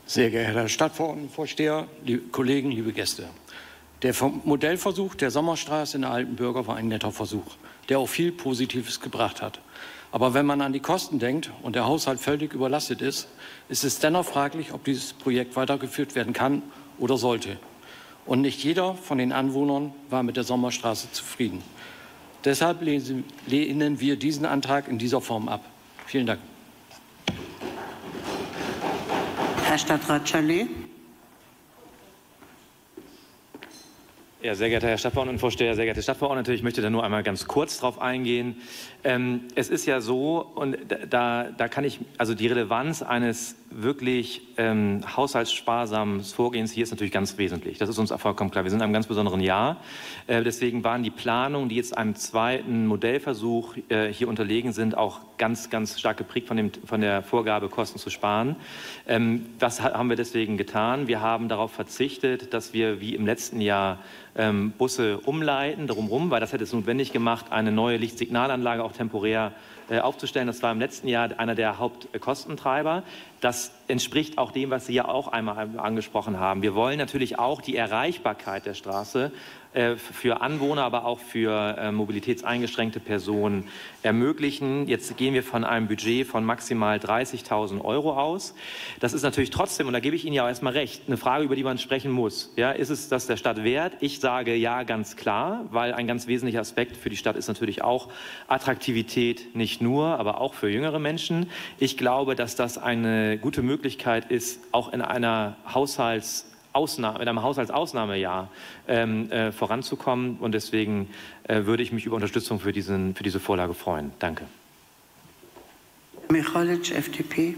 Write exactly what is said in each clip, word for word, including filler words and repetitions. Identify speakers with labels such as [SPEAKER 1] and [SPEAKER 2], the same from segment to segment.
[SPEAKER 1] Sehr geehrter Herr Stadtverordnetenvorsteher, liebe Kollegen, liebe Gäste. Der Modellversuch der Sommerstraße in der Altenbürger war ein netter Versuch, der auch viel Positives gebracht hat. Aber wenn man an die Kosten denkt und der Haushalt völlig überlastet ist, ist es dennoch fraglich, ob dieses Projekt weitergeführt werden kann oder sollte. Und nicht jeder von den Anwohnern war mit der Sommerstraße zufrieden. Deshalb lehnen wir diesen Antrag in dieser Form ab. Vielen Dank.
[SPEAKER 2] Herr Stadtrat Jallet.
[SPEAKER 3] Ja, sehr geehrter Herr Stadtverordnetenvorsteher, sehr geehrte Stadtverordnete, ich möchte da nur einmal ganz kurz drauf eingehen. Ähm, es ist ja so, und da, da kann ich, also die Relevanz eines wirklich ähm, haushaltssparsamen Vorgehens hier ist natürlich ganz wesentlich. Das ist uns vollkommen klar. Wir sind in einem ganz besonderen Jahr. Äh, deswegen waren die Planungen, die jetzt einem zweiten Modellversuch äh, hier unterlegen sind, auch ganz, ganz stark geprägt von, dem, von der Vorgabe, Kosten zu sparen. Ähm, was haben wir deswegen getan? Wir haben darauf verzichtet, dass wir wie im letzten Jahr ähm, Busse umleiten, drumherum, weil das hätte es notwendig gemacht, eine neue Lichtsignalanlage auch temporär äh, aufzustellen. Das war im letzten Jahr einer der Hauptkostentreiber. Das entspricht auch dem, was Sie ja auch einmal angesprochen haben. Wir wollen natürlich auch die Erreichbarkeit der Straße äh, für Anwohner, aber auch für äh, mobilitätseingeschränkte Personen ermöglichen. Jetzt gehen wir von einem Budget von maximal dreißigtausend Euro aus. Das ist natürlich trotzdem, und da gebe ich Ihnen ja auch erstmal recht, eine Frage, über die man sprechen muss. Ja, ist es das der Stadt wert? Ich sage ja, ganz klar, weil ein ganz wesentlicher Aspekt für die Stadt ist natürlich auch Attraktivität, nicht nur, aber auch für jüngere Menschen. Ich glaube, dass das eine gute Möglichkeit ist, auch in einer Haushaltsausnahme, in einem Haushaltsausnahmejahr ähm, äh, voranzukommen. Und deswegen äh, würde ich mich über Unterstützung für, diesen, für diese Vorlage freuen. Danke.
[SPEAKER 2] Michalic, F D P.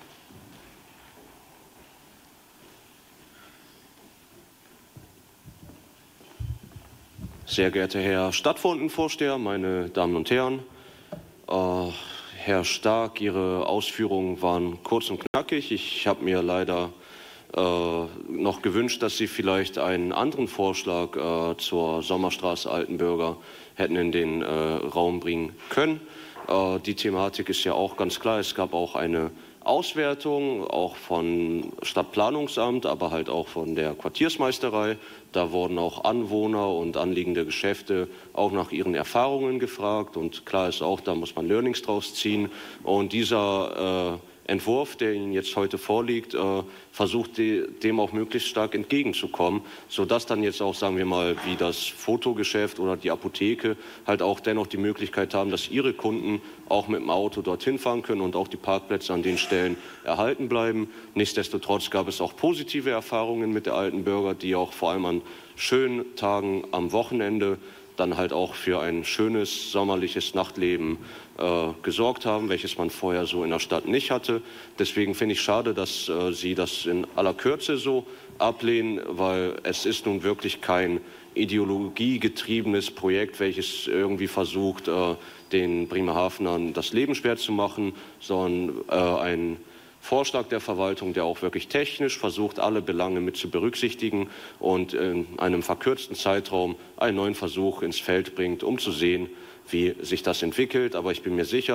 [SPEAKER 4] Sehr geehrter Herr Stadtverordnetenvorsteher, meine Damen und Herren, äh, Herr Stark, Ihre Ausführungen waren kurz und knackig. Ich habe mir leider äh, noch gewünscht, dass Sie vielleicht einen anderen Vorschlag äh, zur Sommerstraße Altenbürger hätten in den äh, Raum bringen können. Äh, die Thematik ist ja auch ganz klar. Es gab auch eine Auswertung, auch von Stadtplanungsamt, aber halt auch von der Quartiersmeisterei. Da wurden auch Anwohner und anliegende Geschäfte auch nach ihren Erfahrungen gefragt. Und klar ist auch, da muss man Learnings draus ziehen. Und dieser äh, Entwurf, der Ihnen jetzt heute vorliegt, äh, versucht de dem auch möglichst stark entgegenzukommen, sodass dann jetzt auch, sagen wir mal, wie das Fotogeschäft oder die Apotheke halt auch dennoch die Möglichkeit haben, dass ihre Kunden auch mit dem Auto dorthin fahren können und auch die Parkplätze an den Stellen erhalten bleiben. Nichtsdestotrotz gab es auch positive Erfahrungen mit der Altenbürger, die auch vor allem an schönen Tagen am Wochenende dann halt auch für ein schönes sommerliches Nachtleben äh, gesorgt haben, welches man vorher so in der Stadt nicht hatte. Deswegen finde ich schade, dass äh, Sie das in aller Kürze so ablehnen, weil es ist nun wirklich kein ideologiegetriebenes Projekt, welches irgendwie versucht, äh, den Bremerhavenern das Leben schwer zu machen, sondern äh, ein Vorschlag der Verwaltung, der auch wirklich technisch versucht, alle Belange mit zu berücksichtigen und in einem verkürzten Zeitraum einen neuen Versuch ins Feld bringt, um zu sehen, wie sich das entwickelt. Aber ich bin mir sicher,